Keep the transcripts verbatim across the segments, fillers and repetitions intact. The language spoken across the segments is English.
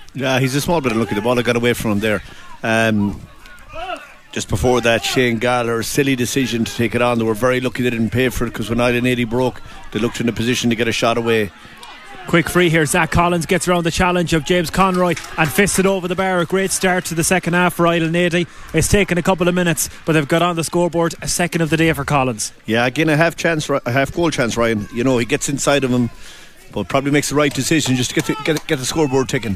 Yeah, he's a small bit unlucky. The ball got away from him there. Um, just before that, Shane Gallagher, silly decision to take it on. They were very lucky they didn't pay for it, because when Island eighty broke, they looked in a position to get a shot away. Quick free here. Zach Collins gets around the challenge of James Conroy and fists it over the bar. A great start to the second half for Island eighty. It's taken a couple of minutes, but they've got on the scoreboard. A second of the day for Collins. Yeah, again a half chance, a half goal chance. Ryan, you know, he gets inside of him, but probably makes the right decision just to get the, get, get the scoreboard ticking.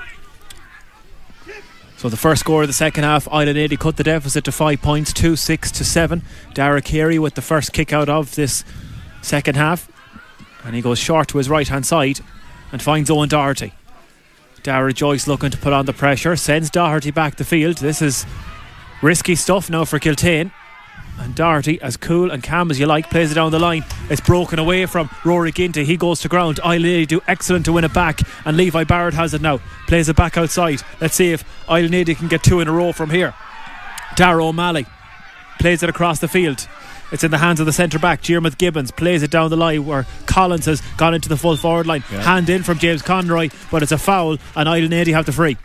So the first score of the second half, Island eighty cut the deficit to five points, two six to seven. Dara Carey with the first kick out of this second half, and he goes short to his right hand side and finds Owen Doherty. Dara Joyce looking to put on the pressure, sends Doherty back the field. This is risky stuff now for Kiltane, and Doherty, as cool and calm as you like, plays it down the line. It's broken away from Rory Ginty. He goes to ground. Island eighty do excellent to win it back, and Levi Barrett has it now, plays it back outside. Let's see if Island eighty can get two in a row from here. Dara O'Malley plays it across the field. It's in the hands of the centre back, Diarmuid Gibbons, plays it down the line where Collins has gone into the full forward line. Yeah. Hand in from James Conroy, but it's a foul, and Island eighty have the free.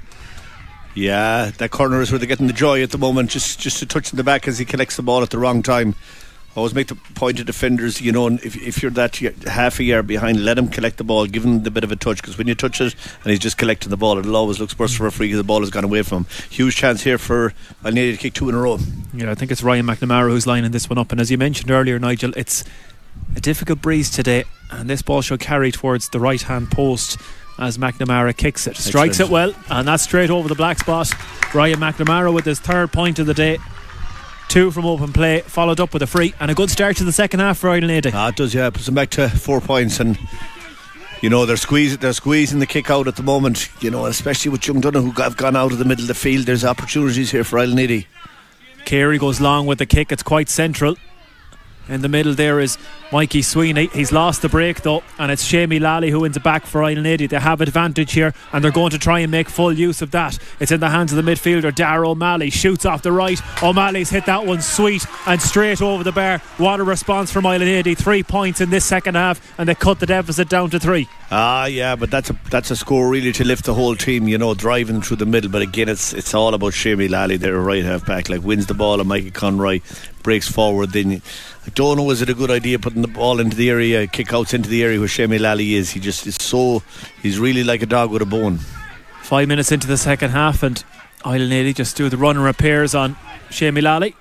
Yeah, that corner is where they're getting the joy at the moment. Just just a touch in the back as he collects the ball at the wrong time. Always make the point to defenders, you know, if, if you're that half a yard behind, let him collect the ball, give him the bit of a touch, because when you touch it and he's just collecting the ball, it'll always look worse for a free because the ball has gone away from him. Huge chance here for I need to kick two in a row. Yeah, I think it's Ryan McNamara who's lining this one up, and as you mentioned earlier, Nigel, it's a difficult breeze today, and this ball should carry towards the right hand post as McNamara kicks it, strikes Excellent. it well, and that's straight over the black spot. Ryan McNamara with his third point of the day. Two from open play, followed up with a free, and a good start to the second half for Island eighty. Ah, it does, yeah. Puts them back to four points, and you know they're squeezing, they're squeezing the kick out at the moment. You know, especially with Young Dunno, who have gone out of the middle of the field. There's opportunities here for Island eighty. Carey goes long with the kick. It's quite central. In the middle there is Mikey Sweeney. He's lost the break though, and it's Shamey Lally who wins it back for Island eighty. They have advantage here, and they're going to try and make full use of that. It's in the hands of the midfielder Dara O'Malley. Shoots off the right. O'Malley's hit that one sweet and straight over the bar. What a response from Island eighty. Three points in this second half, and they cut the deficit down to three. Ah, yeah, but that's a that's a score really to lift the whole team. You know, driving through the middle. But again, it's it's all about Shamey Lally, their right half back. Like wins the ball, and Mikey Conroy breaks forward. Then I don't know, is it a good idea putting the ball into the area, kick outs into the area where Shamey Lally is? He just is so, he's really like a dog with a bone. Five minutes into the second half, and Island eighty just do the run and repairs on Shamey Lally.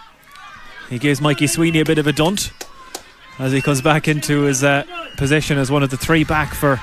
He gives Mikey Sweeney a bit of a dunt as he comes back into his uh, position as one of the three back for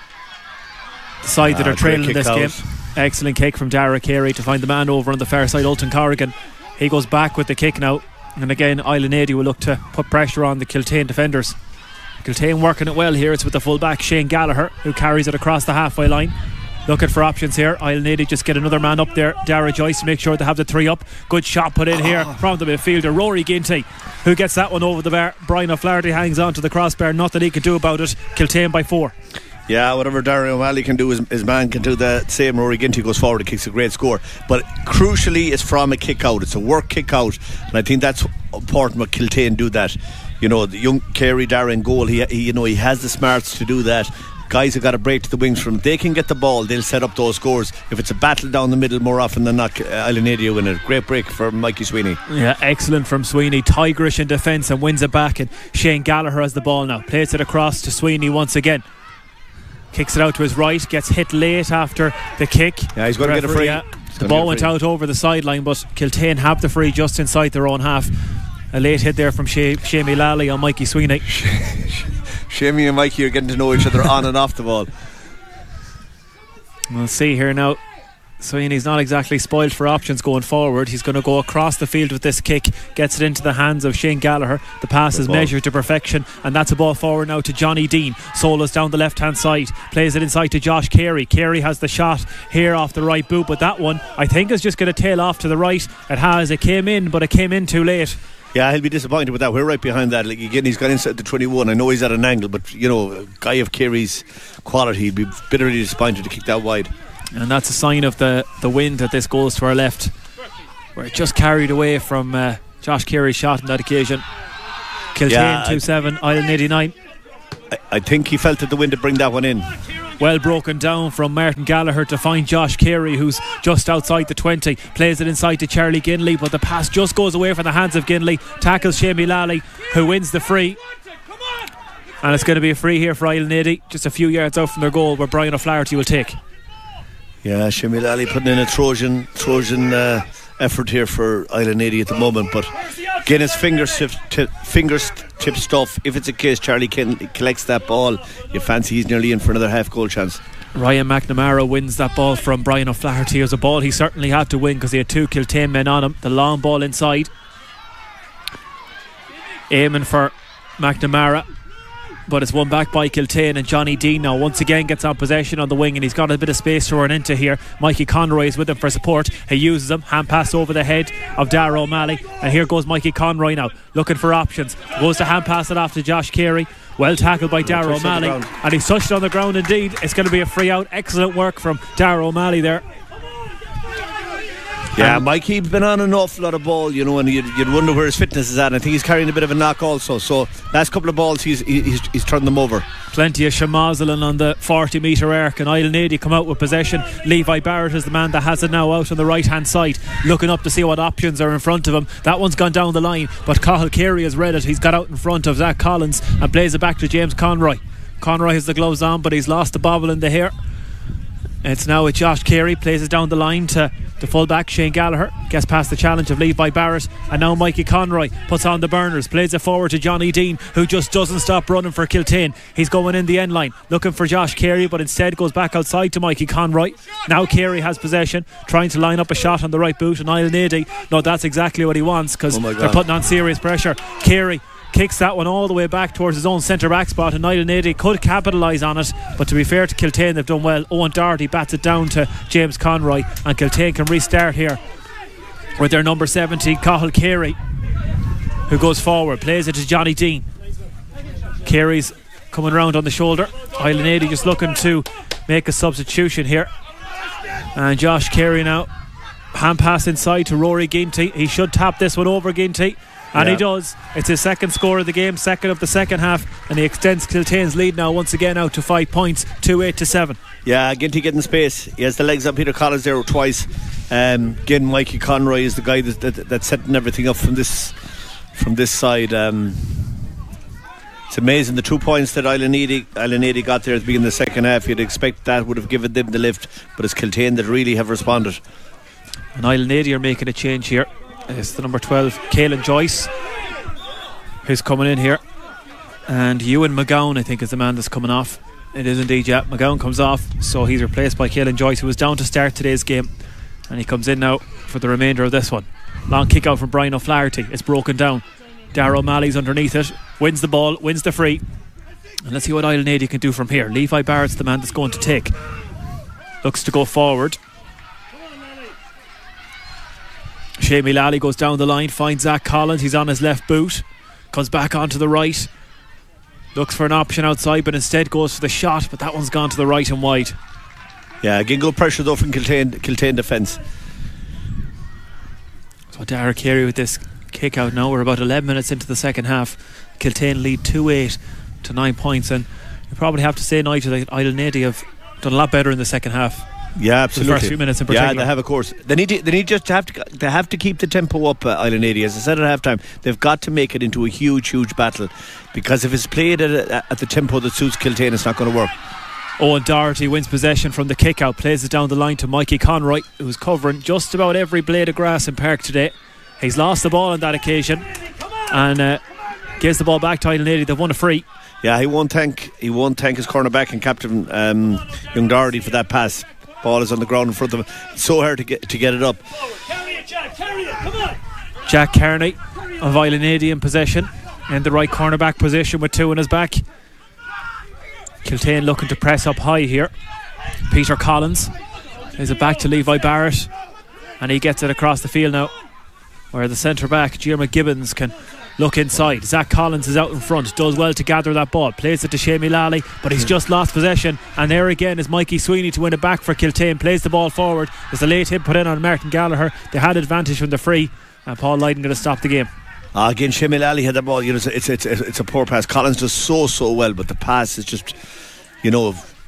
the side ah, that are trailing this out. game. Excellent kick from Dara Carey to find the man over on the far side, Ultan Corrigan. He goes back with the kick now, and again Island eighty will look to put pressure on the Kiltane defenders. Kiltane working it well here. It's with the full back Shane Gallagher who carries it across the halfway line. Looking for options here. Island eighty just get another man up there, Dara Joyce, to make sure they have the three up. Good shot put in oh. here from the midfielder Rory Ginty, who gets that one over the bar. Brian O'Flaherty hangs on to the crossbar. Nothing he can do about it. Kiltane by four. Yeah, whatever Dara O'Malley can do, his, his man can do the same. Rory Ginty goes forward and kicks a great score, but crucially it's from a kick out. It's a work kick out, and I think that's important what Kiltane do that. You know, the young Carey Dara in goal, he, he you know he has the smarts to do that. Guys have got to break to the wings from him. They can get the ball, they'll set up those scores. If it's a battle down the middle, more often than not, Island eighty win it. Great break for Mikey Sweeney. Yeah, excellent from Sweeney. Tigerish in defence and wins it back, and Shane Gallagher has the ball now. Plays it across to Sweeney once again. Kicks it out to his right, gets hit late after the kick. Yeah, he's going to get a free. Yeah, the ball went out over the sideline, but Kiltane have the free just inside their own half. A late hit there from Shamey Lally on Mikey Sweeney. Shamey and Mikey are getting to know each other on and off the ball. We'll see here now. Sweeney's not exactly spoiled for options going forward. He's going to go across the field with this kick, gets it into the hands of Shane Gallagher. The pass Good is ball. measured to perfection, and that's a ball forward now to Johnny Dean. Solos down the left hand side, plays it inside to Josh Carey. Carey has the shot here off the right boot, but that one I think is just going to tail off to the right. It has, it came in, but it came in too late. Yeah, he'll be disappointed with that. We're right behind that. Like, again, he's got inside the twenty-one. I know he's at an angle, but you know, a guy of Carey's quality, he'd be bitterly disappointed to kick that wide. And that's a sign of the, the wind that this goes to our left, where it just carried away from uh, Josh Carey's shot on that occasion. Kiltane yeah, two seven, Island eighty-nine. I, I think he felt that the wind to bring that one in. Well broken down from Martin Gallagher to find Josh Carey, who's just outside the twenty. Plays it inside to Charlie Ginley, but the pass just goes away from the hands of Ginley. Tackles Shamey Lally, who wins the free. And it's going to be a free here for Island just a few yards out from their goal, where Brian O'Flaherty will take. Yeah, Shamey Lally putting in a Trojan Trojan uh, effort here for Island eighty at the moment, but again, it's fingertip tip, fingertip stuff. If it's a case Charlie Ken collects that ball, you fancy he's nearly in for another half goal chance. Ryan McNamara wins that ball from Brian O'Flaherty. It was a ball he certainly had to win because he had two Kiltane men on him. The long ball inside, aiming for McNamara, but it's won back by Kiltane, and Johnny Dean now once again gets on possession on the wing, and he's got a bit of space to run into here. Mikey Conroy is with him for support. He uses him, hand pass over the head of Darragh O'Malley, and here goes Mikey Conroy now looking for options. Goes to hand pass it off to Josh Carey. Well tackled by Darragh O'Malley, and he's touched on the ground indeed. It's going to be a free out. Excellent work from Darragh O'Malley there. Yeah, um, Mikey's been on an awful lot of ball, you know, and you'd, you'd wonder where his fitness is at. I think he's carrying a bit of a knock also. So last couple of balls, he's he's, he's turned them over. Plenty of Shamazalan on the forty metre arc, and Island eighty come out with possession. Levi Barrett is the man that has it now out on the right hand side, looking up to see what options are in front of him. That one's gone down the line, but Cathal Carey has read it. He's got out in front of Zach Collins and plays it back to James Conroy. Conroy has the gloves on, but he's lost the bobble in the hair. It's now with Josh Carey, plays it down the line to the full-back Shane Gallagher, gets past the challenge of Levi Barrett, and now Mikey Conroy puts on the burners, plays it forward to Johnny Dean, who just doesn't stop running for Kiltane. He's going in the end line looking for Josh Carey, but instead goes back outside to Mikey Conroy. Now Carey has possession, trying to line up a shot on the right boot, and Island eighty, no, that's exactly what he wants, because oh they're putting on serious pressure. Carey kicks that one all the way back towards his own centre back spot, and Island eighty could capitalise on it, but to be fair to Kiltane, they've done well. Owen Doherty bats it down to James Conroy, and Kiltane can restart here with their number seventy, Cathal Carey, who goes forward, plays it to Johnny Dean. Carey's coming round on the shoulder. Island eighty just looking to make a substitution here, and Josh Carey now hand pass inside to Rory Ginty. He should tap this one over Ginty, and yeah. he does. It's his second score of the game, second of the second half, and he extends Kiltane's lead now once again out to five points, two eight to seven. Yeah, Ginty getting space. He has the legs on Peter Collins there twice. Um, again, Mikey Conroy is the guy that, that, that's setting everything up from this from this side. Um, it's amazing the two points that Island eighty, Island eighty got there at the beginning of the second half. You'd expect that would have given them the lift, but it's Kiltane that really have responded. And Island eighty are making a change here. It's the number twelve, Caelan Joyce, who's coming in here, and Ewan McGowan I think is the man that's coming off. It is indeed, yeah, McGowan comes off, so he's replaced by Caelan Joyce, who was down to start today's game, and he comes in now for the remainder of this one. Long kick out from Brian O'Flaherty. It's broken down. Darragh O'Malley's underneath it, wins the ball, wins the free, and let's see what Island eighty can do from here. Levi Barrett's the man that's going to take, looks to go forward. Shamey Lally goes down the line, finds Zach Collins, he's on his left boot, comes back onto the right, looks for an option outside, but instead goes for the shot, but that one's gone to the right and wide. Yeah, again good pressure though from Kiltane, Kiltane defence. So Darragh Carey with this kick out now. We're about eleven minutes into the second half. Kiltane lead two eight to nine points, and you probably have to say, Nigel, that Island eighty have done a lot better in the second half. Yeah, absolutely. The first few minutes in particular. Yeah, they have, of course. They need to, they need just to have to they have to keep the tempo up. Uh, Island eighty, as I said at half time, they've got to make it into a huge, huge battle, because if it's played at, a, at the tempo that suits Kiltane, it's not going to work. Owen Doherty wins possession from the kick out, plays it down the line to Mikey Conroy, who's covering just about every blade of grass in Park today. He's lost the ball on that occasion, and uh, gives the ball back to Island eighty. They've won a free. Yeah, he won't thank he won't thank his cornerback and captain um, young Doherty for that pass. Ball is on the ground in front of him. It's so hard to get to get it up. Carry it, Jack, carry it, come on. Jack Kearney of Island eighty in possession, in the right cornerback position with two in his back. Kiltane looking to press up high here. Peter Collins is it back to Levi Barrett, and he gets it across the field now, where the centre back Diarmuid Gibbons can look inside. Zach Collins is out in front, does well to gather that ball, plays it to Shamey Lally, but he's just lost possession, and there again is Mikey Sweeney to win it back for Kiltane. Plays the ball forward. There's a late hit put in on Martin Gallagher. They had advantage from the free, and Paul Lydon going to stop the game. Uh, again, Shamey Lally had the ball. You know, it's, it's it's it's a poor pass. Collins does so so well, but the pass is just, you know,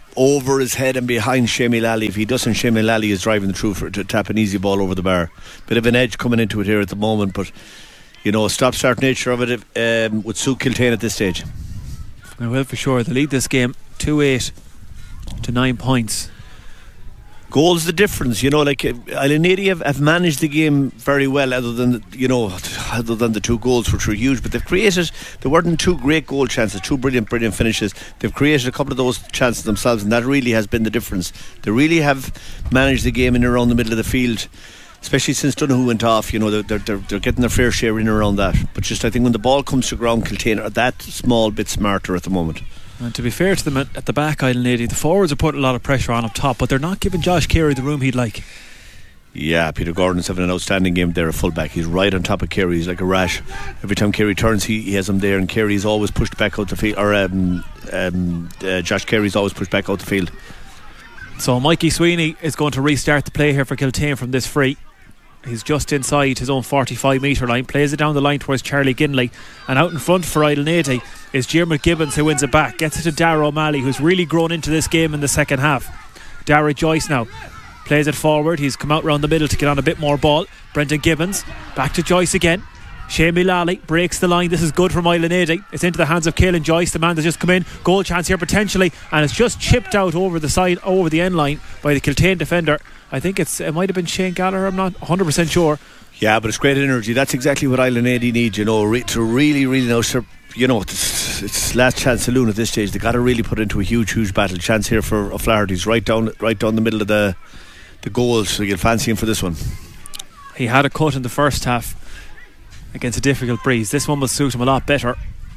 over his head and behind Shamie Lally. If he doesn't, Shamie Lally is driving through for, to tap an easy ball over the bar. Bit of an edge coming into it here at the moment, but you know, stop-start nature of it um, would suit Kiltane at this stage. Well, for sure. They lead this game two eight to nine points. Goals the difference, you know, like Island Nady have, have managed the game very well, other than, you know, other than the two goals which were huge, but they've created, there weren't two great goal chances, two brilliant brilliant finishes. They've created a couple of those chances themselves, and that really has been the difference. They really have managed the game in and around the middle of the field, especially since Donoghue went off. You know, they're, they're, they're getting their fair share in and around that, but just I think when the ball comes to ground, Kiltane are that small bit smarter at the moment. And to be fair to them at, at the back, Island Nady, the forwards are putting a lot of pressure on up top, but they're not giving Josh Carey the room he'd like. Yeah, Peter Gordon's having an outstanding game there at fullback. He's right on top of Carey. He's like a rash. Every time Carey turns, he, he has him there, and Carey's always pushed back out the field, or um, um, uh, Josh Carey's always pushed back out the field. So Mikey Sweeney is going to restart the play here for Kiltane from this free. He's just inside his own forty-five metre line, plays it down the line towards Charlie Ginley, and out in front for Island Nady is Diarmuid Gibbons, who wins it back, gets it to Dara O'Malley, who's really grown into this game in the second half. Dara Joyce now plays it forward. He's come out round the middle to get on a bit more ball. Brendan Gibbons back to Joyce again. Shamie Lally breaks the line. This is good from Island Nady. It's into the hands of Caelan Joyce, the man that's just come in. Goal chance here potentially, and it's just chipped out over the side, over the end line by the Kiltane defender. I think it's it might have been Shane Gallagher, I'm not one hundred percent sure. Yeah, but it's great energy. That's exactly what Island Nady need, you know, re- to really, really know. You know, it's, it's last chance saloon at this stage. They've got to really put into a huge, huge battle. Chance here for O'Flaherty's right down, right down the middle of the the goals. So you'll fancy him for this one. He had a cut in the first half against a difficult breeze. This one will suit him a lot better,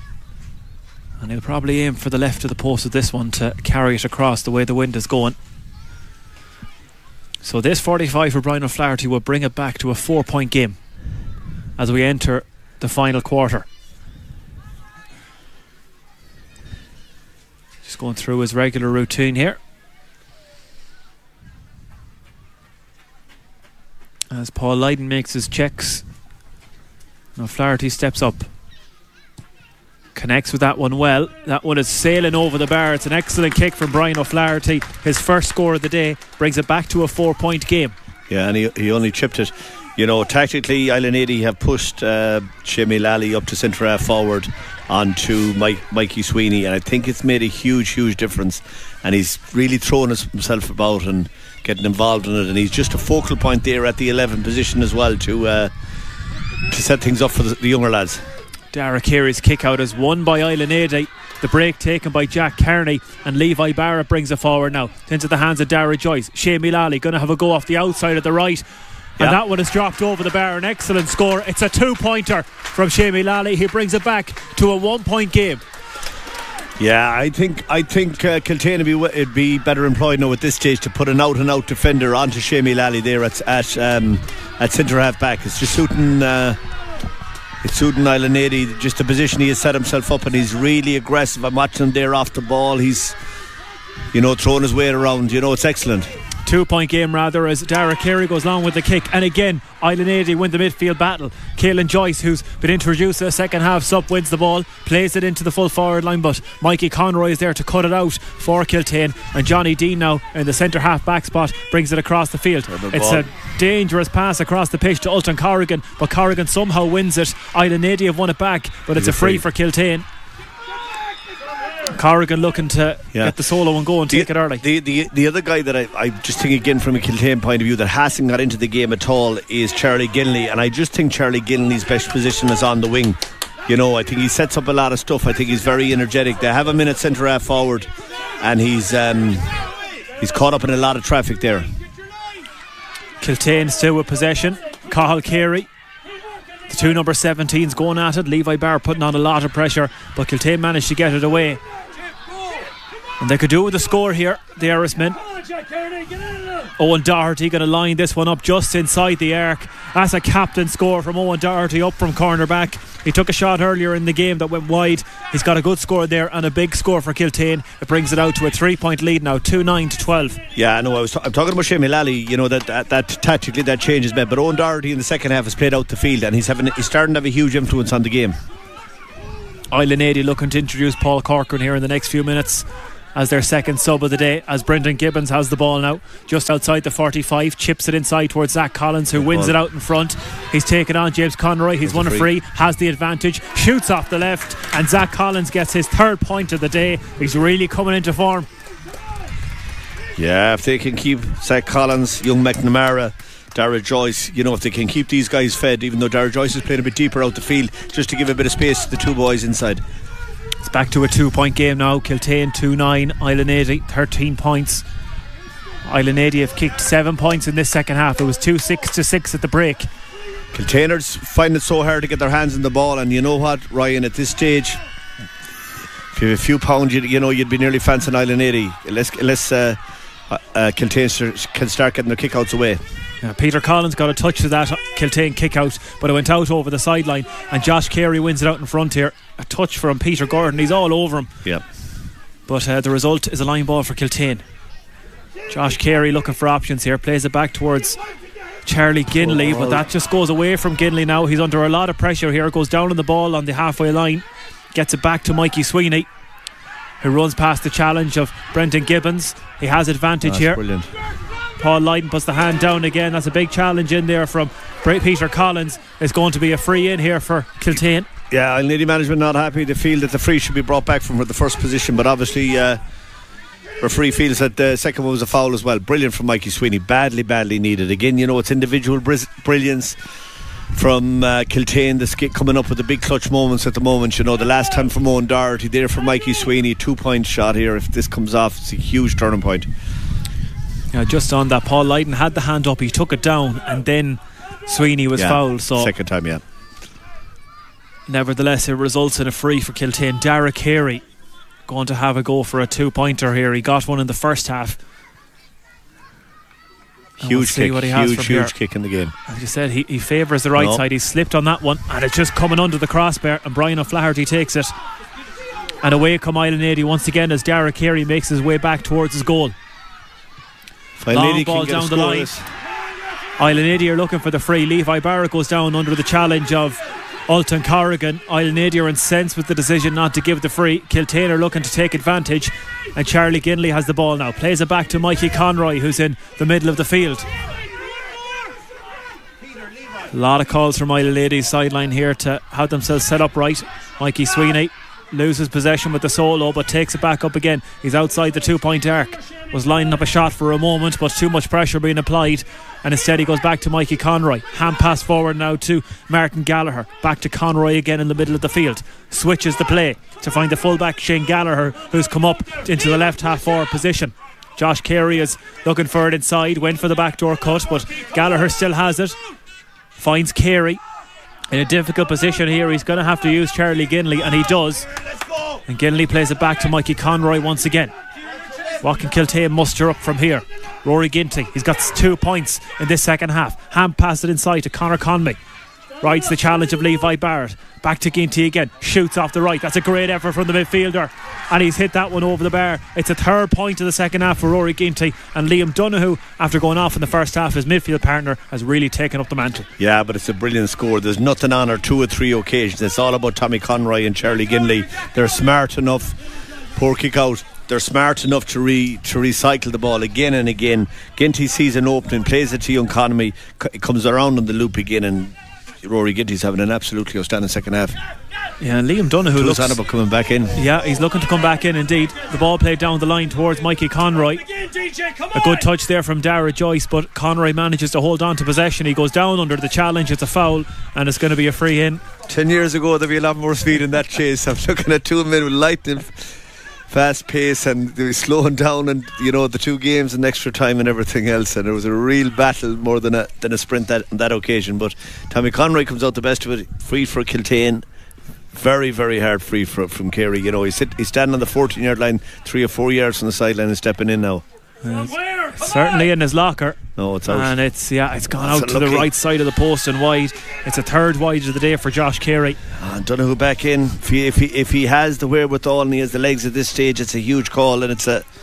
and he'll probably aim for the left of the post of this one to carry it across the way the wind is going. So this forty-five for Brian O'Flaherty will bring it back to a four point game as we enter the final quarter. Just going through his regular routine here as Paul Lydon makes his checks. O'Flaherty steps up, connects with that one well. That one is sailing over the bar. It's an excellent kick from Brian O'Flaherty. His first score of the day brings it back to a four point game. Yeah, and he, he only chipped it. You know, tactically Island Nady have pushed uh, Shamie Lally up to centre half forward onto Mike, Mikey Sweeney, and I think it's made a huge huge difference, and he's really thrown himself about and getting involved in it, and he's just a focal point there at the eleven position as well to uh, to set things up for the, the younger lads. Dara Carey's kick out is won by Island Nady. The break taken by Jack Kearney, and Levi Barrett brings it forward now into the hands of Dara Joyce. Shamie Lally going to have a go off the outside of the right, and yep. That one is dropped over the bar. An excellent score. It's a two pointer from Shamie Lally. He brings it back to a one point game. Yeah, I think I think uh, Kiltane would be, it'd be better employed now at this stage to put an out and out defender onto Shamie Lally there at at, um, at centre half back. It's just suiting uh, it's suiting Island Nady, just the position he has set himself up, and he's really aggressive. I'm watching him there off the ball. He's, you know, throwing his weight around. You know, it's excellent. Two point game rather, as Dara Carey goes along with the kick, and again Island Nady win the midfield battle. Caelan Joyce, who's been introduced to the second half sub, wins the ball, plays it into the full forward line, but Mikey Conroy is there to cut it out for Kiltane, and Johnny Dean now in the centre half back spot brings it across the field. It's a dangerous pass across the pitch to Ultan Corrigan, but Corrigan somehow wins it. Island Nady have won it back, but it's a free for Kiltane. Corrigan looking to yeah. get the solo and go and take the, it early. The, the the other guy that I, I just think, again from a Kiltane point of view, that hasn't got into the game at all is Charlie Ginley, and I just think Charlie Ginley's best position is on the wing. You know, I think he sets up a lot of stuff. I think he's very energetic. They have him in at centre half forward, and he's um, he's caught up in a lot of traffic there. Kiltane still with possession. Cathal Carey, the two number seventeens going at it. Levi Barr putting on a lot of pressure, but Kiltane managed to get it away, and they could do with a score here, the Irishman. Owen Doherty going to line this one up just inside the arc. That's a captain score from Owen Doherty up from cornerback. He took a shot earlier in the game that went wide. He's got a good score there and a big score for Kiltane. It brings it out to a three point lead now, two nine to twelve. Yeah, I know. I was t- I'm talking about Shamie Lally. You know that, that that tactically that change is made, but Owen Doherty in the second half has played out the field, and he's having he's starting to have a huge influence on the game. Island Nady looking to introduce Paul Corcoran here in the next few minutes. as their second sub of the day, as Brendan Gibbons has the ball now just outside the forty-five, chips it inside towards Zach Collins, who Good wins ball. it out in front. He's taken on James Conroy. He's won a free. free, has the advantage, shoots off the left, and Zach Collins gets his third point of the day. He's really coming into form. Yeah, if they can keep Zach Collins, young McNamara, Dara Joyce, you know, if they can keep these guys fed, even though Dara Joyce is playing a bit deeper out the field, just to give a bit of space to the two boys inside. It's back to a two point game now. Kiltane two nine, Island eighty thirteen points. Island eighty have kicked seven points in this second half. It was two six to six at the break. Kiltaneers find it so hard to get their hands on the ball, and you know what, Ryan, at this stage, if you have a few pounds, you, you know, you'd be nearly fancying Island eighty unless, unless uh, uh, Kiltane can start getting their kickouts away. Yeah, Peter Collins got a touch of that Kiltane kick out, but it went out over the sideline, and Josh Carey wins it out in front here. A touch from Peter Gordon, he's all over him. Yeah. But uh, the result is a line ball for Kiltane. Josh Carey looking for options here, plays it back towards Charlie Ginley, but that just goes away from Ginley now. He's under a lot of pressure here, goes down on the ball on the halfway line, gets it back to Mikey Sweeney, who runs past the challenge of Brendan Gibbons. He has advantage That's here. Brilliant. Paul Lydon puts the hand down again. That's a big challenge in there from Peter Collins. It's going to be a free in here for Kiltane. Yeah, Island eighty management not happy. They feel that the free should be brought back from the first position, but obviously uh, referee feels that the second one was a foul as well. Brilliant from Mikey Sweeney. Badly, badly needed. Again, you know, it's individual bri- brilliance from uh, Kiltane. The skit coming up with the big clutch moments at the moment. You know, the last time from Owen Doherty, there for Mikey Sweeney. Two point shot here. If this comes off, it's a huge turning point. Yeah, just on that, Paul Lydon had the hand up, he took it down, and then Sweeney was yeah, fouled. So second time, yeah. Nevertheless, it results in a free for Kiltane. Dara Carey going to have a go for a two-pointer here. He got one in the first half. And huge we'll kick, what he has huge, huge here. kick in the game. As you said, he, he favours the right no. side. He slipped on that one, and it's just coming under the crossbar, and Brian O'Flaherty takes it. And away come Island eighty once again as Dara Carey makes his way back towards his goal. Long ball down the line. Island eighty are looking for the free. Levi Barrett goes down under the challenge of Alton Corrigan. Island eighty are incensed with the decision not to give the free. Kiltane are looking to take advantage, and Charlie Ginley has the ball now. Plays it back to Mikey Conroy, who's in the middle of the field. A lot of calls from Island eighty's sideline here to have themselves set up right. Mikey Sweeney loses possession with the solo, but takes it back up again. He's outside the two-point arc. Was lining up a shot for a moment, but too much pressure being applied, and instead he goes back to Mikey Conroy. Hand pass forward now to Martin Gallagher. Back to Conroy again in the middle of the field. Switches the play to find the fullback Shane Gallagher, who's come up into the left half forward position. Josh Carey is looking for it inside, went for the backdoor cut, but Gallagher still has it. Finds Carey in a difficult position here. He's going to have to use Charlie Ginley, and he does. And Ginley plays it back to Mikey Conroy once again. What can Kiltane muster up from here? Rory Ginty, he's got two points in this second half. Hand passed it inside to Conor Conmey. Rides the challenge of Levi Barrett. Back to Ginty again. Shoots off the right. That's a great effort from the midfielder, and he's hit that one over the bar. It's a third point of the second half for Rory Ginty, and Liam Donoghue, after going off in the first half, his midfield partner, has really taken up the mantle. Yeah, but it's a brilliant score. There's nothing on or two or three occasions. It's all about Tommy Conroy and Charlie Ginley. They're smart enough. Poor kick out. They're smart enough to re to recycle the ball again and again. Ginty sees an opening, plays it to young Conmey, c- comes around on the loop again, and Rory Ginty's having an absolutely outstanding second half. Yeah, Liam Donoghue looks on about coming back in. Yeah, he's looking to come back in indeed. The ball played down the line towards Mikey Conroy. A good touch there from Dara Joyce, but Conroy manages to hold on to possession. He goes down under the challenge. It's a foul, and it's going to be a free in. Ten years ago there'd be a lot more speed in that chase. I'm looking at two men with lightning fast pace, and they were slowing down, and you know, the two games and extra time and everything else, and there was a real battle more than a than a sprint that on that occasion. But Tommy Conroy comes out the best of it. Free for Kiltane. Very, very hard free for, from Carey. You know, he's, sit, he's standing on the fourteen yard line, three or four yards from the sideline, and stepping in now. Uh, certainly in his locker. No, it's out. And it's yeah, it's gone That's out to the right side of the post and wide. It's a third wide of the day for Josh Carey. Uh, Donoghue back in. If he, if he if he has the wherewithal and he has the legs at this stage, it's a huge call, and it's a.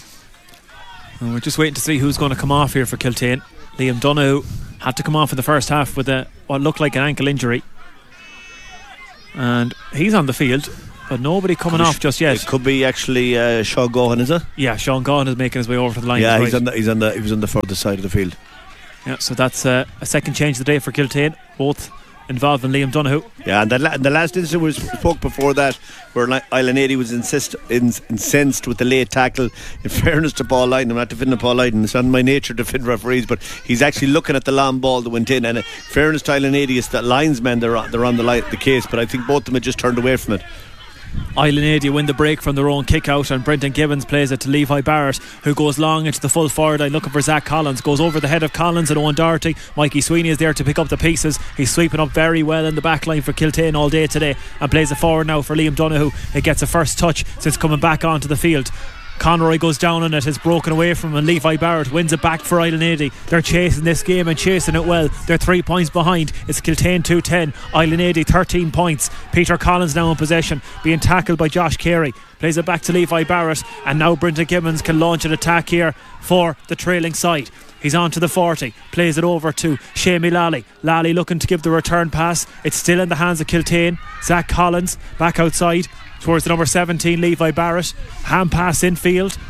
And we're just waiting to see who's going to come off here for Kiltane. Liam Donoghue had to come off in the first half with a what looked like an ankle injury, and he's on the field. but nobody coming could off just yet. It could be actually uh, Sean Gohan, is it? Yeah, Sean Gohan is making his way over to the line. Yeah, he's right. on the, he's on the he was on the further side of the field. Yeah, so that's uh, a second change of the day for Kiltane, both involving Liam Donoghue. Yeah, and the, la- the last incident we spoke before that, where Island eighty was insist- ins- incensed with the late tackle. In fairness to Paul Lydon, I'm not defending Paul Lydon, it's not my nature to defend referees, but he's actually looking at the long ball that went in. And in fairness to Island eighty, it's the linesmen, they're on, they're on the, li- the case, but I think both of them had just turned away from it. Island eighty win the break from their own kick out, and Brendan Gibbons plays it to Levi Barrett, who goes long into the full forward line looking for Zach Collins, goes over the head of Collins and Owen Doherty. Mikey Sweeney is there to pick up the pieces. He's sweeping up very well in the back line for Kiltane all day today, and plays it forward now for Liam Donoghue. It gets a first touch since coming back onto the field. Conroy goes down on it, it's broken away from him, and Levi Barrett wins it back for Island eighty. They're chasing this game and chasing it well. They're three points behind. It's Kiltane two ten, Island eighty thirteen points. Peter Collins now in possession, being tackled by Josh Carey. Plays it back to Levi Barrett, and now Brendan Gibbons can launch an attack here for the trailing side. He's on to the forty, plays it over to Shamey Lally. Lally looking to give the return pass. It's still in the hands of Kiltane. Zach Collins back outside towards the number seventeen, Levi Barrett. Hand pass infield.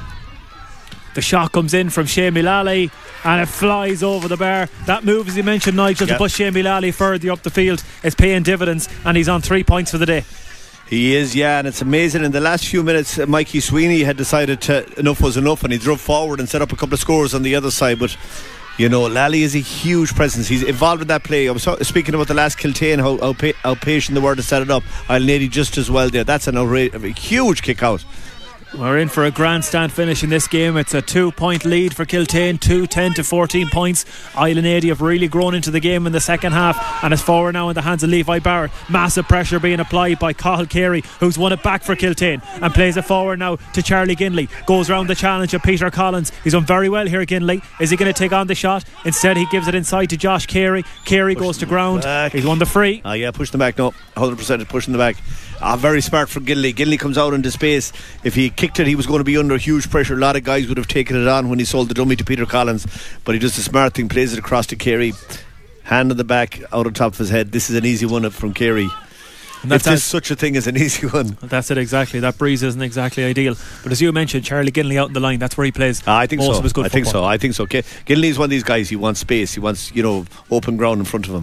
The shot comes in from Shamey Lally, and it flies over the bar. That move, as you mentioned, Nigel, yep. to push Shamey Lally further up the field is paying dividends, and he's on three points for the day. He is, yeah, and it's amazing. In the last few minutes, uh, Mikey Sweeney had decided to, enough was enough, and he drove forward and set up a couple of scores on the other side. But you know, Lally is a huge presence. He's involved in that play. I was so, speaking about the last Kiltane, how, how, pa- how patient they were to set it up. Island eighty just as well there. That's an outra- a huge kick out. We're in for a grandstand finish in this game. It's a two point lead for Kiltane, two ten to fourteen points. Island eighty have really grown into the game in the second half, and it's forward now in the hands of Levi Barrett. Massive pressure being applied by Cathal Carey, who's won it back for Kiltane, and plays it forward now to Charlie Ginley. Goes round the challenge of Peter Collins. He's done very well here, Ginley. Is he going to take on the shot? Instead he gives it inside to Josh Carey. Carey goes to ground back. He's won the free. Ah, yeah, push them back. No, one hundred percent pushing the back. Ah, very smart from Ginley. Ginley comes out into space. If he kicked it, he was going to be under huge pressure. A lot of guys would have taken it on when he sold the dummy to Peter Collins, but he does a smart thing, plays it across to Carey. Hand on the back, out on top of his head. This is an easy one from Carey. And that's if there's such a thing as an easy one. That's it, exactly. That breeze isn't exactly ideal, but as you mentioned, Charlie Ginley out in the line, that's where he plays ah, I think most so. of his good I football. think so I think so okay. Ginley's one of these guys. He wants space, he wants, you know, open ground in front of him.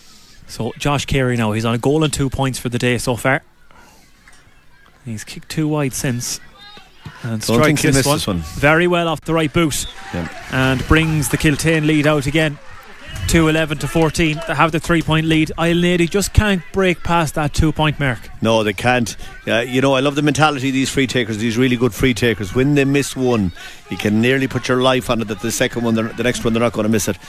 So Josh Carey now, he's on a goal and two points for the day so far. He's kicked two wide since, and strikes this one. this one very well off the right boot, yeah. and brings the Kiltane lead out again to eleven to fourteen. They have the three point lead. Island eighty just can't break past that two point mark. No, they can't. Uh, you know, I love the mentality of these free takers, these really good free takers. When they miss one, you can nearly put your life on it that the second one, the next one, they're not going to miss it.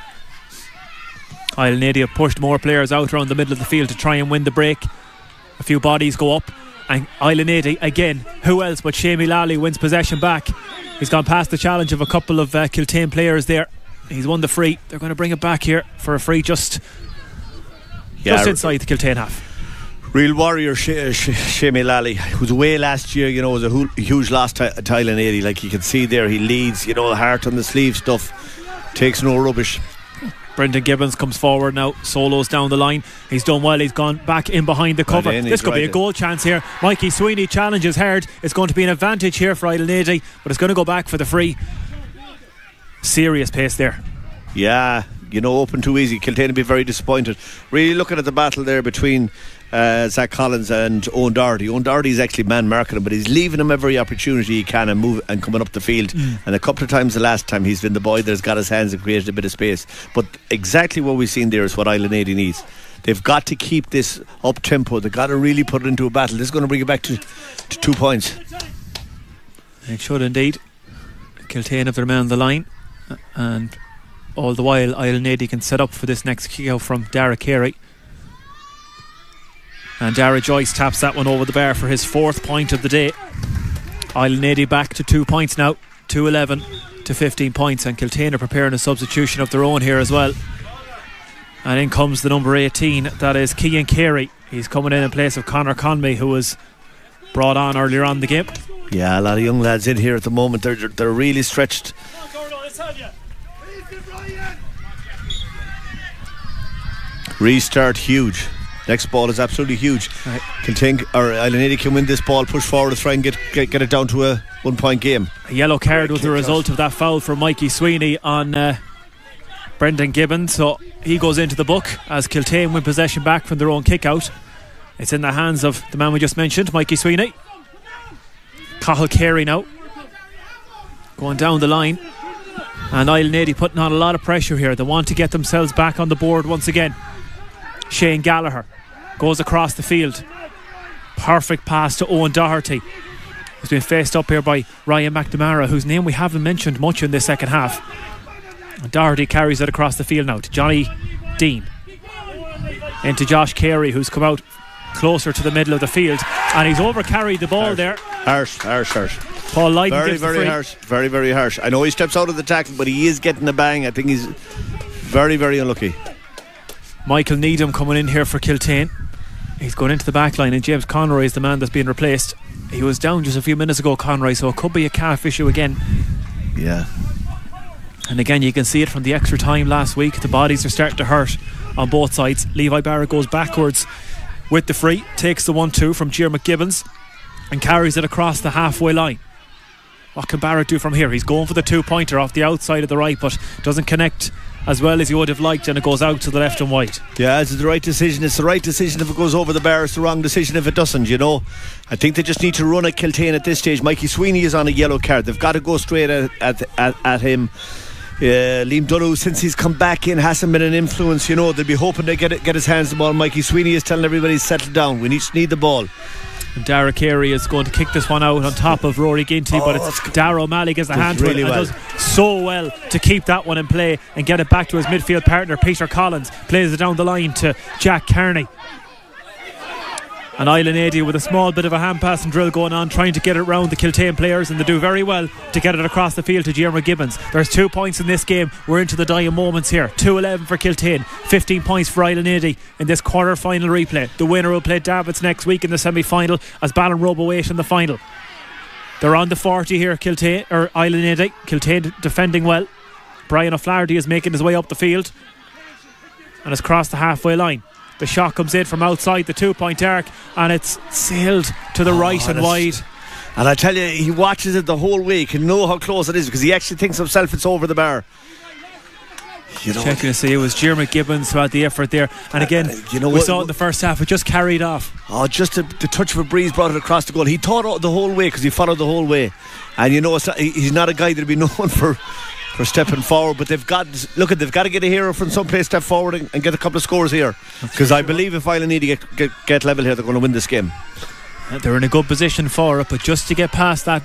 Island eighty have pushed more players out around the middle of the field to try and win the break. A few bodies go up, and Island eighty again, who else but Shamey Lally wins possession back. He's gone past the challenge of a couple of uh, Kiltane players there. He's won the free. They're going to bring it back here for a free just yeah, just inside the Kiltane half. Real warrior Sh- Sh- Shamey Lally, who was away last year, you know, was a hu- huge loss to, to Island eighty. Like you can see there, he leads, you know, the heart on the sleeve stuff, takes no rubbish. Brendan Gibbons comes forward now, solos down the line. He's done well, he's gone back in behind the cover. Right, this could right be a goal in. chance here. Mikey Sweeney challenges hard. It's going to be an advantage here for Island eighty, but it's going to go back for the free. Serious pace there. Yeah, you know, open too easy. Kiltane will be very disappointed. Really looking at the battle there between uh, Zach Collins and Owen Doherty. Owen Doherty is actually man marking him, but he's leaving him every opportunity he can and move and coming up the field. Mm. And a couple of times the last time he's been the boy that's got his hands and created a bit of space. But exactly what we've seen there is what Island eighty needs. They've got to keep this up tempo. They've got to really put it into a battle. This is going to bring it back to, to two points. It should indeed. Kiltane have their man on the line, and all the while Island eighty can set up for this next kick out from Dara Carey, and Dara Joyce taps that one over the bar for his fourth point of the day. Island eighty back to two points now, to eleven to fifteen points, and Kiltane are preparing a substitution of their own here as well. And in comes the number eighteen, that is Cian Carey. He's coming in in place of Conor Conmey, who was brought on earlier on in the game. Yeah, a lot of young lads in here at the moment. They're they're really stretched. Restart huge. Next ball is absolutely huge. Right. Kiltane or Island can win this ball, push forward, try and get, get get it down to a one point game. A yellow card was the result of that foul from Mikey Sweeney on uh, Brendan Gibbons, so he goes into the book as Kiltane win possession back from their own kick out. It's in the hands of the man we just mentioned, Mikey Sweeney. Cathal Carey now going down the line, and Island putting on a lot of pressure here. They want to get themselves back on the board once again. Shane Gallagher goes across the field, perfect pass to Owen Doherty, who's been faced up here by Ryan McNamara, whose name we haven't mentioned much in this second half. And Doherty carries it across the field now to Johnny Dean, into Josh Carey, who's come out closer to the middle of the field, and he's over carried the ball harsh. there. Harsh, harsh, harsh. Paul Lydon very, gives the very free. harsh. Very, very harsh. I know he steps out of the tackle, but he is getting a bang. I think he's very, very unlucky. Michael Needham coming in here for Kiltane. He's going into the back line, and James Conroy is the man that's being replaced. He was down just a few minutes ago, Conroy, so it could be a calf issue again. Yeah. And again, you can see it from the extra time last week. The bodies are starting to hurt on both sides. Levi Barrett goes backwards with the free, takes the one two from Gier McGibbons and carries it across the halfway line. What can Barrett do from here? He's going for the two-pointer off the outside of the right, but doesn't connect as well as he would have liked, and it goes out to the left and wide. Yeah, it's the right decision. It's the right decision if it goes over the bar. It's the wrong decision if it doesn't, you know. I think they just need to run at Kiltane at this stage. Mikey Sweeney is on a yellow card. They've got to go straight at, at, at, at him. Uh, Liam Donoghue, since he's come back in, hasn't been an influence, you know. They'll be hoping to get it, get his hands on the ball. Mikey Sweeney is telling everybody to settle down. We need, need the ball. And Dara Carey is going to kick this one out on top of Rory Ginty, oh, but it's Dara O'Malley gets a hand to really it and well. does so well to keep that one in play and get it back to his midfield partner Peter Collins. Plays it down the line to Jack Kearney. And Island eighty with a small bit of a hand pass and drill going on, trying to get it round the Kiltane players, and they do very well to get it across the field to Gier McGibbons. There's two points in this game. We're into the dying moments here. two eleven for Kiltane, fifteen points for Island eighty in this quarter final replay. The winner will play Davits next week in the semi-final as Ballinrobe await in the final. They're on the forty here, Kiltane, or Island eighty. Kiltane defending well. Brian O'Flaherty is making his way up the field and has crossed the halfway line. The shot comes in from outside the two-point arc, and it's sailed to the oh, right and wide. And I tell you, he watches it the whole way. He can know how close it is because he actually thinks himself it's over the bar. You know, checking to see it was Gier McGibbons who had the effort there, and again, uh, you know we what, saw it in the first half. It just carried off. Oh, just a, the touch of a breeze brought it across the goal. He thought the whole way because he followed the whole way, and you know, it's not, he's not a guy that'll be known for. for stepping forward, but they've got look at they've got to get a hero from someplace, step forward and, and get a couple of scores here, because I believe if Island need to get, get, get level here, they're going to win this game. They're in a good position for it, but just to get past that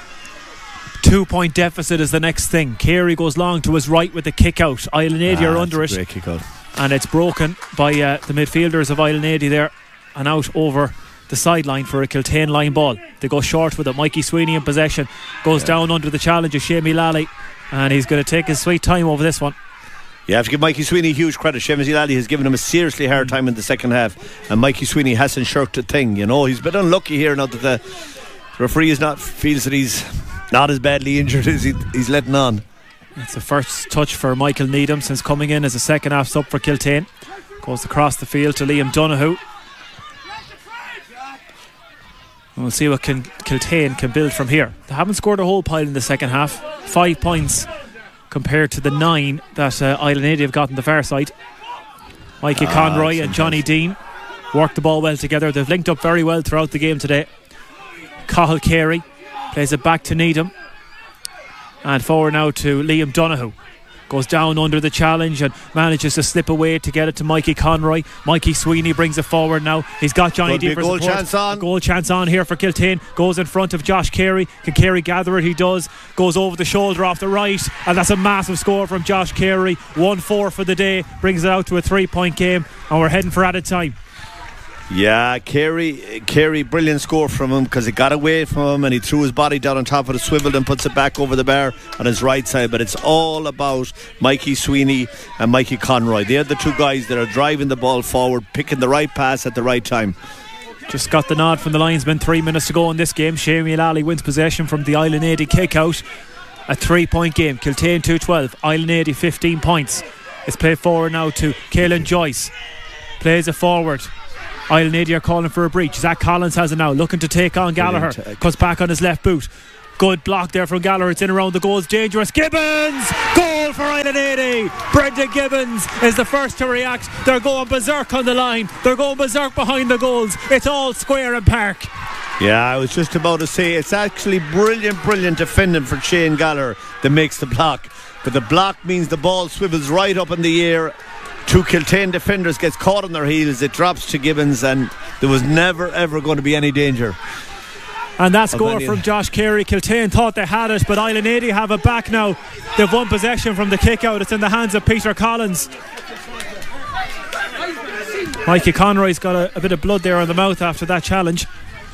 two point deficit is the next thing. Carey goes long to his right with the kick out. Island eighty ah, are under it, great kick out, and it's broken by uh, the midfielders of Island eighty there and out over the sideline for a Kiltane line ball. They go short with it. Mikey Sweeney in possession goes yeah. down under the challenge of Shamey Lally, and he's going to take his sweet time over this one. You have to give Mikey Sweeney huge credit. Seamus Lally has given him a seriously hard time in the second half, and Mikey Sweeney hasn't shirked a thing. You know, he's been unlucky here now that the referee is not feels that he's not as badly injured as he, he's letting on. It's the first touch for Michael Needham since coming in as a second half sub for Kiltane. Goes across the field to Liam Donoghue. And we'll see what can, Kiltane can build from here. They haven't scored a whole pile in the second half. Five points compared to the nine that uh, Island eighty have got on the far side. Mikey ah, Conroy and Johnny Dean work the ball well together. They've linked up very well throughout the game today. Cathal Carey plays it back to Needham, and forward now to Liam Donoghue. Goes down under the challenge and manages to slip away to get it to Mikey Conroy. Mikey Sweeney brings it forward now. He's got Johnny Dean for goal support. Chance on. A goal chance on here for Kiltane. Goes in front of Josh Carey. Can Carey gather it? He does. Goes over the shoulder off the right, and that's a massive score from Josh Carey. one four for the day. Brings it out to a three point game, and we're heading for added time. Yeah, Carey, Carey, brilliant score from him because it got away from him and he threw his body down on top of the swivel and puts it back over the bar on his right side. But it's all about Mikey Sweeney and Mikey Conroy. They're the two guys that are driving the ball forward, picking the right pass at the right time. Just got the nod from the linesman. Three minutes to go in this game. Shamey Lally wins possession from the Island eighty kick out. A three point game. Kiltane two twelve, Island eighty fifteen points. It's played forward now to Caelan Joyce. Plays it forward Island Eddie are calling for a breach. Zach Collins has it now, looking to take on Gallagher. Cuts back on his left boot. Good block there from Gallagher. It's in around the goals. Dangerous. Gibbons! Goal for Island Eddie. Brendan Gibbons is the first to react. They're going berserk on the line. They're going berserk behind the goals. It's all square and park. Yeah, I was just about to say, it's actually brilliant, brilliant defending for Shane Gallagher that makes the block. But the block means the ball swivels right up in the air. Two Kiltane defenders gets caught on their heels. It drops to Gibbons, and there was never, ever going to be any danger. And that score from Josh Carey. Kiltane thought they had it, but Island Eddie have it back now. They've won possession from the kick out. It's in the hands of Peter Collins. Mikey Conroy's got a, a bit of blood there on the mouth after that challenge.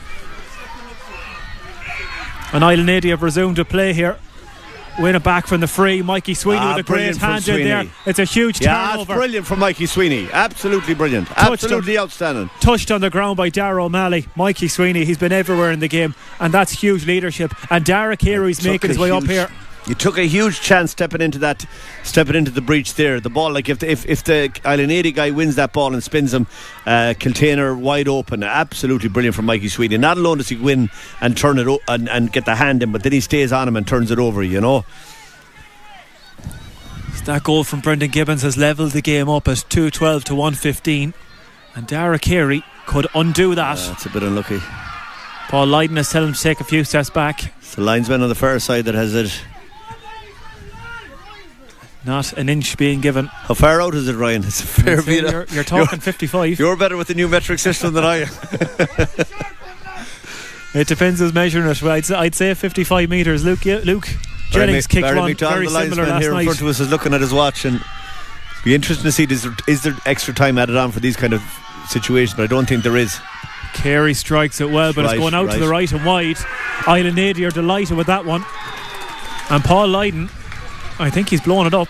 And Island Eddie have resumed to play here. Win it back from the free. Mikey Sweeney ah, with a great hand in there. It's a huge yeah, turnover. Yeah, brilliant from Mikey Sweeney. Absolutely brilliant. Touched Absolutely on, outstanding. Touched on the ground by Darragh O'Malley. Mikey Sweeney, he's been everywhere in the game, and that's huge leadership. And Dara Carey's making his way huge, up here. You took a huge chance stepping into that, stepping into the breach there. The ball, like if the, if, if the Island Eddie guy wins that ball and spins him, uh, Kiltane wide open. Absolutely brilliant from Mikey Sweeney. Not alone does he win and turn it o- and, and get the hand in, but then he stays on him and turns it over. You know. That goal from Brendan Gibbons has levelled the game up at two twelve to one fifteen, and Dara Carey could undo that. Uh, it's a bit unlucky. Paul Lydon is telling him to take a few steps back. It's the linesman on the far side that has it. Not an inch being given. How far out is it, Ryan? It's a fair bit. You're, you're talking you're, fifty-five. You're better with the new metric system than I am. It depends who's measuring it. I'd, I'd say fifty-five metres. Luke, yeah, Luke Jennings kicked Barry one McDonald, very the similar last here night. in front of us is looking at his watch, and it'll be interesting to see is there, is there extra time added on for these kind of situations, but I don't think there is. Carey strikes it well, but right, it's going out right. to the right and wide. Island Eddie are delighted with that one, and Paul Lydon, I think he's blowing it up.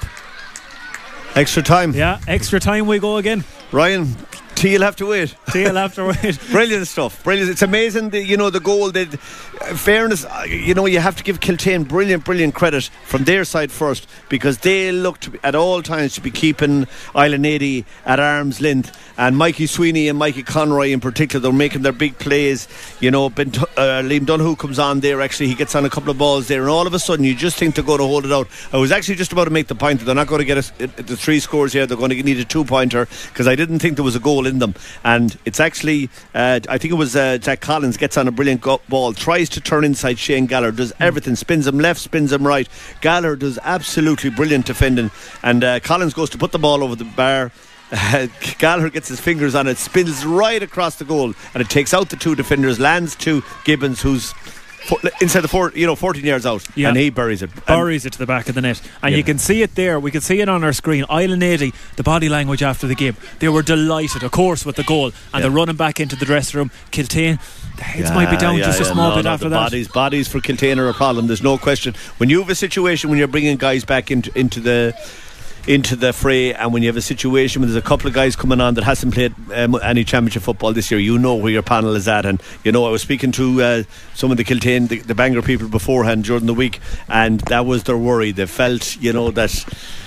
Extra time. Yeah, extra time we go again. Ryan, T will have to wait. T will have to wait. Brilliant stuff. Brilliant. It's amazing, the, you know, the goal. That, uh, fairness, uh, you know, you have to give Kiltane brilliant, brilliant credit from their side first, because they looked at all times to be keeping Island Eddie at arm's length. And Mikey Sweeney and Mikey Conroy in particular, they're making their big plays. You know, ben, uh, Liam Donoghue comes on there. Actually, he gets on a couple of balls there, and all of a sudden, you just think they're going to hold it out. I was actually just about to make the point that they're not going to get a, the three scores here. They're going to need a two-pointer, because I didn't think there was a goal in them. And it's actually, uh, I think it was uh, Jack Collins gets on a brilliant go- ball, tries to turn inside Shane Gallagher, does everything, spins him left, spins him right. Gallagher does absolutely brilliant defending, and uh, Collins goes to put the ball over the bar. Uh, Gallagher gets his fingers on it, spins right across the goal, and it takes out the two defenders, lands to Gibbons, who's fo- inside the four, you know, fourteen yards out, yeah. and he buries it. Buries it to the back of the net, and yeah. you can see it there. We can see it on our screen. Island Eddie, the body language after the game, they were delighted, of course, with the goal, and yeah. they're running back into the dressing room. Kiltane, the heads yeah, might be down yeah, just yeah, a small no, bit no, after the that. Bodies, bodies for Kiltane are a problem. There's no question. When you have a situation when you're bringing guys back into into the into the fray, and when you have a situation when there's a couple of guys coming on that hasn't played um, any championship football this year, you know where your panel is at. And you know, I was speaking to uh, some of the Kiltane, the, the Bangor people beforehand during the week, and that was their worry. They felt, you know, that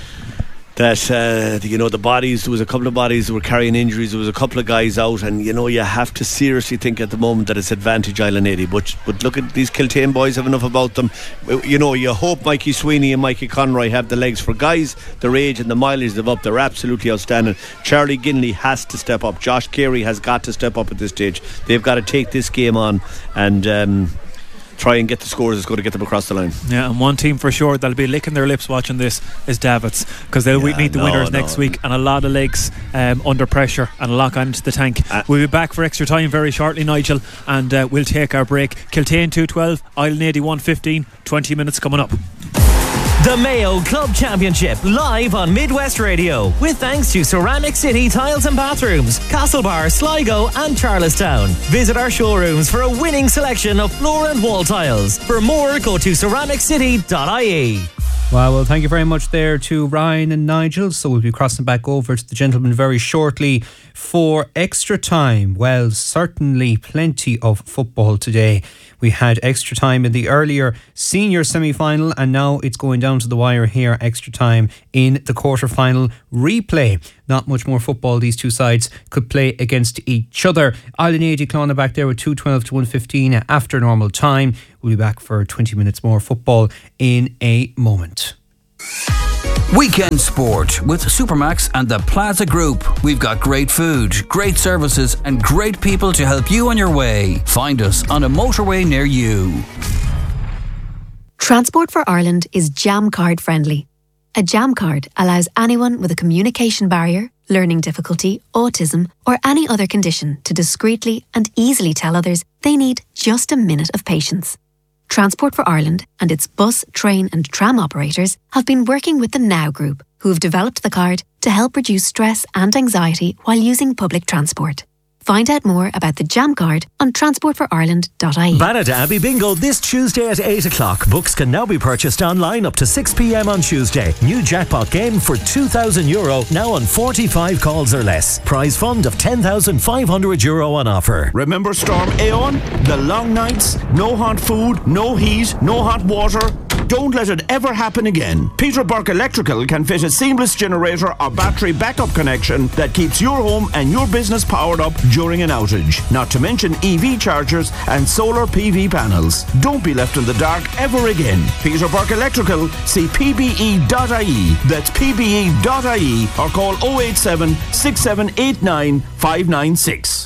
that uh, you know, the bodies, there was a couple of bodies that were carrying injuries, there was a couple of guys out, and you know, you have to seriously think at the moment that it's advantage Island Eddie. But but look at these Kiltane boys, have enough about them. You know, you hope Mikey Sweeney and Mikey Conroy have the legs. For guys their age and the mileage they've up, they're absolutely outstanding. Charlie Ginley has to step up. Josh Carey has got to step up at this stage. They've got to take this game on and um, try and get the scores that's going to get them across the line. Yeah, and one team for sure that'll be licking their lips watching this is Davits, because they'll yeah, meet the no, winners no. next week, and a lot of legs um, under pressure and a lock on into the tank. Uh, we'll be back for extra time very shortly, Nigel, and uh, we'll take our break. Kiltane two twelve, Island Eddie one fifteen. twenty minutes coming up. The Mayo Club Championship live on Midwest Radio, with thanks to Ceramic City Tiles and Bathrooms, Castlebar, Sligo and Charlestown. Visit our showrooms for a winning selection of floor and wall tiles. For more, go to ceramic city dot I E. Well, well, thank you very much there to Ryan and Nigel. So we'll be crossing back over to the gentlemen very shortly for extra time. Well, certainly plenty of football today. We had extra time in the earlier senior semi-final, and now it's going down to the wire here, extra time in the quarter-final replay. not much more football these two sides could play against each other. Island eighty Clonagh back there with two twelve to one fifteen after normal time. We'll be back for twenty minutes more football in a moment. Weekend sport with Supermax and the Plaza Group. We've got great food, great services and great people to help you on your way. Find us on a motorway near you. Transport for Ireland is Jam Card friendly. A Jam Card allows anyone with a communication barrier, learning difficulty, autism or any other condition to discreetly and easily tell others they need just a minute of patience. Transport for Ireland and its bus, train and tram operators have been working with the Now Group, who have developed the card to help reduce stress and anxiety while using public transport. Find out more about the Jam Card on transport for ireland dot I E. Banat Abbey Bingo this Tuesday at eight o'clock. Books can now be purchased online up to six p.m. on Tuesday. New jackpot game for two thousand euro, now on forty-five calls or less. Prize fund of ten thousand five hundred euro on offer. Remember Storm Aeon? The long nights, no hot food, no heat, no hot water. Don't let it ever happen again. Peter Burke Electrical can fit a seamless generator or battery backup connection that keeps your home and your business powered up during an outage. Not to mention E V chargers and solar P V panels. Don't be left in the dark ever again. Peter Burke Electrical, see P B E dot I E. That's P B E dot I E or call oh eight seven, six seven eight nine, five nine six.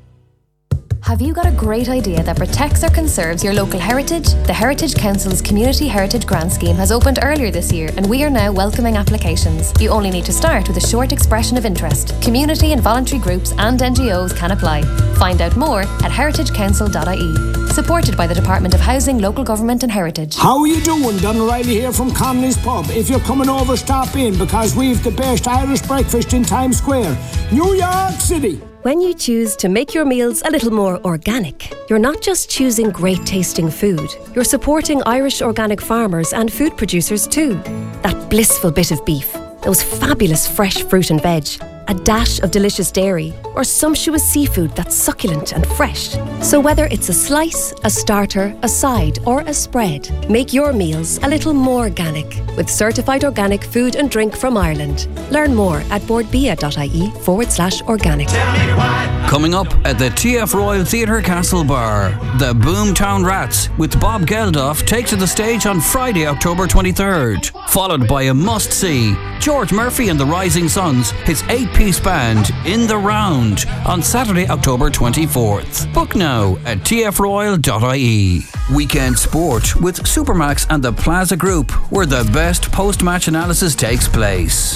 Have you got a great idea that protects or conserves your local heritage? The Heritage Council's Community Heritage Grant Scheme has opened earlier this year and we are now welcoming applications. You only need to start with a short expression of interest. Community and voluntary groups and N G Os can apply. Find out more at heritage council dot I E. Supported by the Department of Housing, Local Government and Heritage. How are you doing? Don O'Reilly here from Connolly's Pub. If you're coming over, stop in because we've the best Irish breakfast in Times Square, New York City. When you choose to make your meals a little more organic, you're not just choosing great tasting food, you're supporting Irish organic farmers and food producers too. That blissful bit of beef, those fabulous fresh fruit and veg, a dash of delicious dairy, or sumptuous seafood that's succulent and fresh. So whether it's a slice, a starter, a side, or a spread, make your meals a little more organic with certified organic food and drink from Ireland. Learn more at boardbia dot I E forward slash organic. Coming up at the T F Royal Theatre Castlebar, the Boomtown Rats with Bob Geldof take to the stage on Friday, October twenty-third, followed by a must-see, George Murphy and the Rising Suns, his eight-piece band, In the Round, on Saturday, October twenty-fourth. Book now at t f royal dot I E. Weekend sport with Supermax and the Plaza Group, where the best post-match analysis takes place.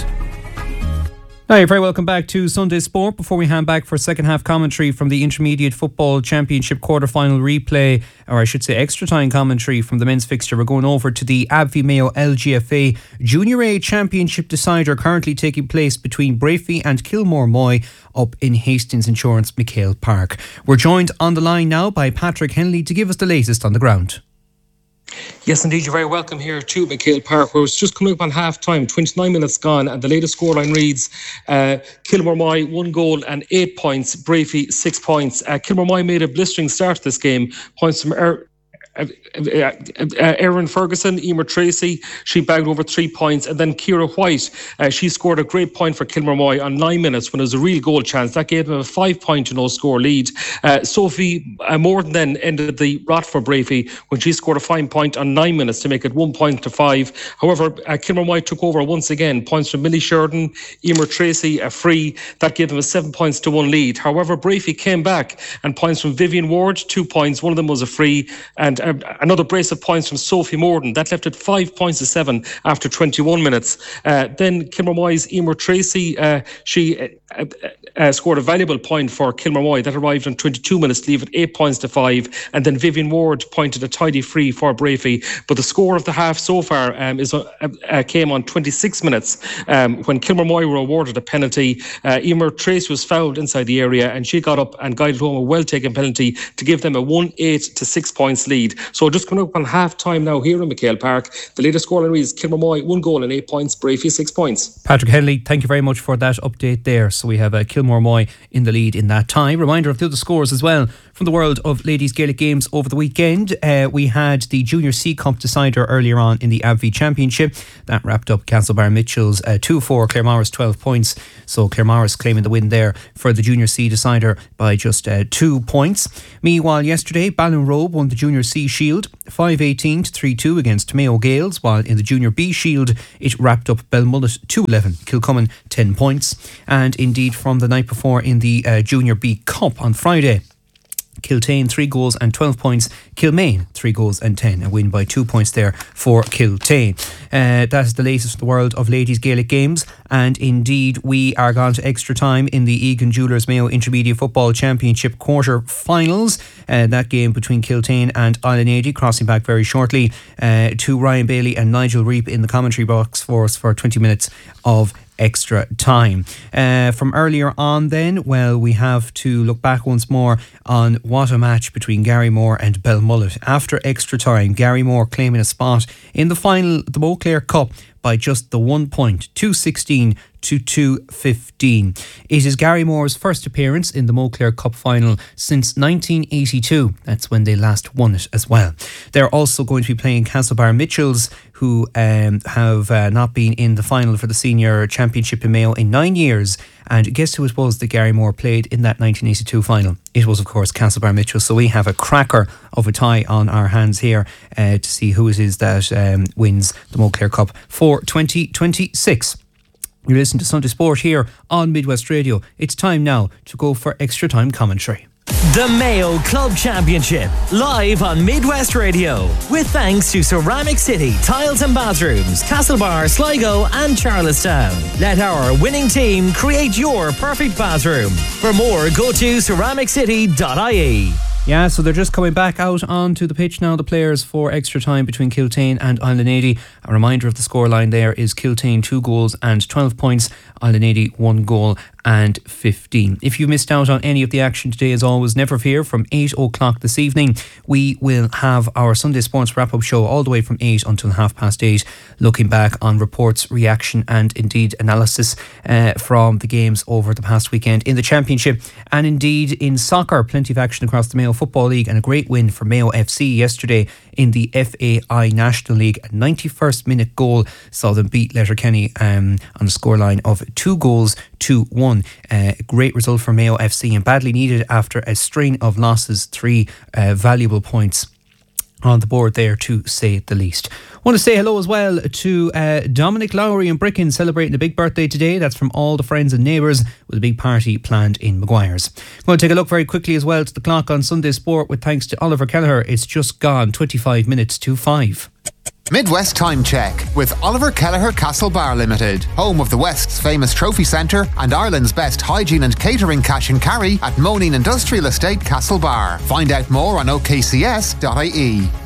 Hi, you're very welcome back to Sunday Sport. Before we hand back for second half commentary from the Intermediate Football Championship quarter-final replay, or I should say extra time commentary from the men's fixture, we're going over to the A B V Mayo L G F A Junior A Championship decider currently taking place between Brafey and Kilmore Moy up in Hastings Insurance McHale Park. We're joined on the line now by Patrick Henley to give us the latest on the ground. Yes, indeed, you're very welcome here to McHale Park, where it's just coming up on half time, twenty-nine minutes gone, and the latest scoreline reads uh, Kilmore Moy one goal and eight points, Brafey six points. Uh, Kilmore Moy made a blistering start to this game, points from er- Uh, uh, uh, Erin Ferguson, Emer Tracy, she bagged over three points, and then Ciara White, uh, she scored a great point for Kilmore Moy on nine minutes when it was a real goal chance. That gave them a five point to no score lead. Uh, Sophie uh, Morton then ended the rot for Brafey when she scored a fine point on nine minutes to make it one point to five. However, uh, Kilmore Moy took over once again. Points from Millie Sheridan, Emer Tracy, a free. That gave them a seven points to one lead. However, Brafey came back, and points from Vivian Ward, two points. One of them was a free, and Uh, another brace of points from Sophie Morden. That left it five points to seven after twenty-one minutes. Uh, then Kilmore Moy's Emer Tracy, uh, she uh, uh, scored a valuable point for Kilmore Moy. That arrived on twenty-two minutes to leave it eight points to five. And then Vivian Ward pointed a tidy free for Brafey. But the score of the half so far um, is uh, uh, came on twenty-six minutes um, when Kilmore Moy were awarded a penalty. Uh, Emer Tracy was fouled inside the area, and she got up and guided home a well-taken penalty to give them a one eight to six points lead. So just coming up on half time now here in McHale Park. The latest scoreline reads Kilmormoy one goal and eight points, Brafey six points. Patrick Henley, thank you very much for that update there. So we have uh, Kilmormoy in the lead in that tie. Reminder of the other scores as well from the world of ladies Gaelic games over the weekend. Uh, we had the Junior C Cup decider earlier on in the A B V Championship. That wrapped up Castlebar Mitchell's uh, two four, Claremorris twelve points. So Claremorris claiming the win there for the Junior C decider by just uh, two points. Meanwhile, yesterday, Ballinrobe won the Junior C Shield five eighteen to three two against Mayo Gales, while in the Junior B Shield it wrapped up Belmullet two eleven, Kilcummin ten points. And indeed from the night before in the uh, Junior B Cup on Friday, Kiltane three goals and twelve points, Kilmaine three goals and ten, a win by two points there for Kiltane. Uh, that is the latest in the world of ladies Gaelic games, and indeed we are gone to extra time in the Egan Jewellers Mayo Intermediate Football Championship quarter finals. Uh, that game between Kiltane and Islanady crossing back very shortly uh, to Ryan Bailey and Nigel Reap in the commentary box for us for twenty minutes of extra time. Uh, from earlier on then, well, we have to look back once more on what a match between Garrymore and Belmullet. After extra time, Garrymore claiming a spot in the final, the Beauclair Cup, by just the one point, two sixteen to two fifteen. It is Garrymore's first appearance in the Beauclair Cup final since nineteen eighty-two. That's when they last won it as well. They're also going to be playing Castlebar Mitchells, who um, have uh, not been in the final for the Senior Championship in Mayo in nine years. And guess who it was that Garrymore played in that nineteen eighty-two final? It was, of course, Castlebar Mitchell. So we have a cracker of a tie on our hands here uh, to see who it is that um, wins the Beauclair Cup for twenty twenty-six. You listen to Sunday Sport here on Midwest Radio. It's time now to go for extra time commentary. The Mayo Club Championship, live on Midwest Radio, with thanks to Ceramic City Tiles and Bathrooms, Castlebar, Sligo and Charlestown. Let our winning team create your perfect bathroom. For more, go to ceramic city dot I E. Yeah, so they're just coming back out onto the pitch now, the players, for extra time between Kiltane and Islanady. A reminder of the scoreline there is Kiltane two goals and twelve points, Islanady one goal and fifteen. If you missed out on any of the action today, as always, never fear, from eight o'clock this evening we will have our Sunday Sports wrap-up show all the way from eight until half past eight, looking back on reports, reaction and indeed analysis uh, from the games over the past weekend in the Championship. And indeed in soccer, plenty of action across the Mayo Football League, and a great win for Mayo F C yesterday in the F A I National League. A ninety-first minute goal saw them beat Letterkenny um, on a scoreline of two goals to one. Uh, a great result for Mayo F C, and badly needed after a string of losses. Three uh, valuable points on the board there, to say the least. Want to say hello as well to uh, Dominic Lowry in Bricken, celebrating a big birthday today. That's from all the friends and neighbours, with a big party planned in Maguire's. We'll take a look very quickly as well to the clock on Sunday Sport, with thanks to Oliver Kelleher. It's just gone twenty-five minutes to five. Midwest Time Check with Oliver Kelleher Castlebar Limited, home of the West's famous trophy centre and Ireland's best hygiene and catering cash and carry at Moneen Industrial Estate, Castlebar. Find out more on o k c s dot I E.